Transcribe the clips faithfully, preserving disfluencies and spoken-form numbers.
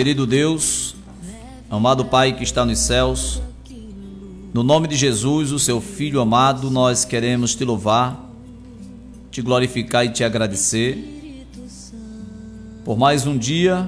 querido Deus, amado Pai que está nos céus, no nome de Jesus, o seu Filho amado, nós queremos te louvar, te glorificar e te agradecer por mais um dia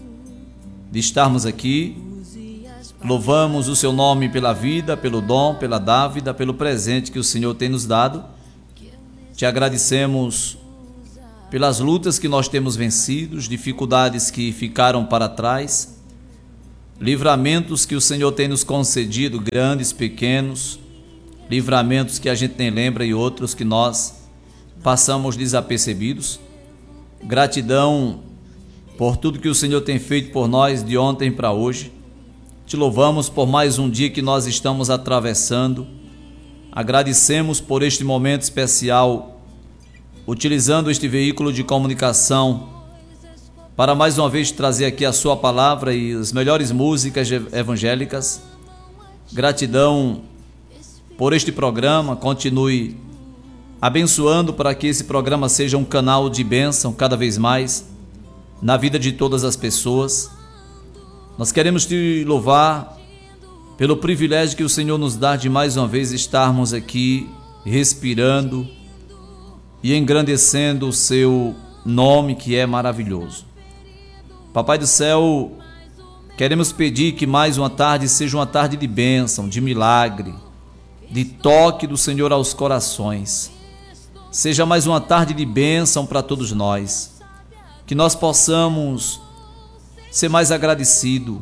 de estarmos aqui. Louvamos o seu nome pela vida, pelo dom, pela dávida, pelo presente que o Senhor tem nos dado. Te agradecemos pelas lutas que nós temos vencido, dificuldades que ficaram para trás, livramentos que o Senhor tem nos concedido, grandes, pequenos, livramentos que a gente nem lembra e outros que nós passamos desapercebidos. Gratidão por tudo que o Senhor tem feito por nós de ontem para hoje. Te louvamos por mais um dia que nós estamos atravessando. Agradecemos por este momento especial, utilizando este veículo de comunicação para mais uma vez trazer aqui a sua palavra e as melhores músicas evangélicas. Gratidão por este programa. Continue abençoando para que esse programa seja um canal de bênção cada vez mais na vida de todas as pessoas. Nós queremos te louvar pelo privilégio que o Senhor nos dá de mais uma vez estarmos aqui respirando e engrandecendo o seu nome, que é maravilhoso. Papai do céu, queremos pedir que mais uma tarde seja uma tarde de bênção, de milagre, de toque do Senhor aos corações. Seja mais uma tarde de bênção para todos nós, que nós possamos ser mais agradecido,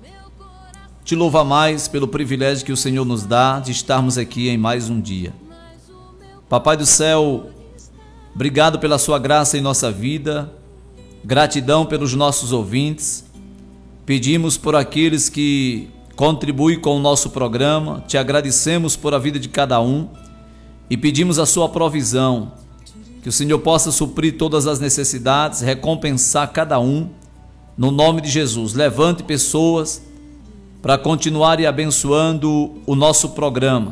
te louvar mais pelo privilégio que o Senhor nos dá de estarmos aqui em mais um dia. Papai do céu, obrigado pela sua graça em nossa vida, gratidão pelos nossos ouvintes, pedimos por aqueles que contribuem com o nosso programa, te agradecemos por a vida de cada um e pedimos a sua provisão, que o Senhor possa suprir todas as necessidades, recompensar cada um, no nome de Jesus. Levante pessoas para continuar abençoando o nosso programa.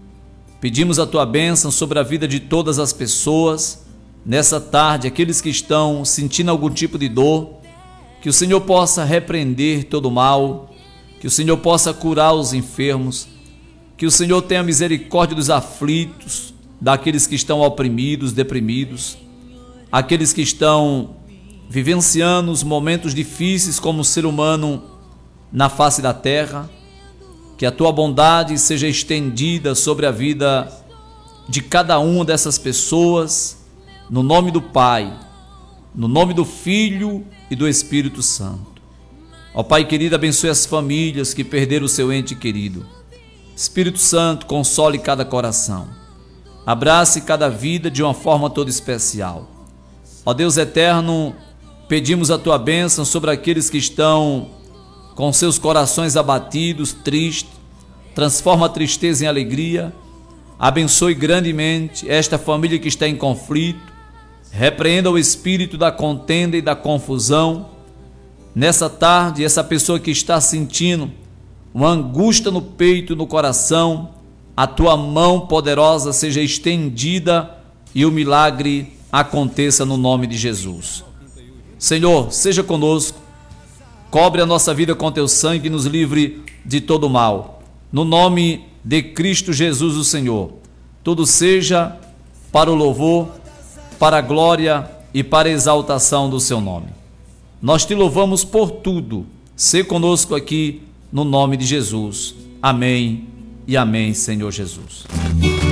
Pedimos a tua bênção sobre a vida de todas as pessoas nessa tarde, aqueles que estão sentindo algum tipo de dor, que o Senhor possa repreender todo o mal, que o Senhor possa curar os enfermos, que o Senhor tenha misericórdia dos aflitos, daqueles que estão oprimidos, deprimidos, aqueles que estão vivenciando os momentos difíceis como ser humano na face da terra. Que a tua bondade seja estendida sobre a vida de cada uma dessas pessoas, no nome do Pai, no nome do Filho e do Espírito Santo. Ó Pai querido, abençoe as famílias que perderam o seu ente querido. Espírito Santo, console cada coração, abrace cada vida de uma forma toda especial. Ó Deus eterno, pedimos a tua bênção sobre aqueles que estão com seus corações abatidos, tristes. Transforma a tristeza em alegria. Abençoe grandemente esta família que está em conflito. Repreenda o espírito da contenda e da confusão. Nessa tarde, essa pessoa que está sentindo uma angústia no peito, no coração, a tua mão poderosa seja estendida e o milagre aconteça no nome de Jesus. Senhor, seja conosco, cobre a nossa vida com teu sangue e nos livre de todo mal. No nome de Cristo Jesus, o Senhor, tudo seja para o louvor, para a glória e para a exaltação do seu nome. Nós te louvamos por tudo. Sê conosco aqui no nome de Jesus. Amém e amém, Senhor Jesus.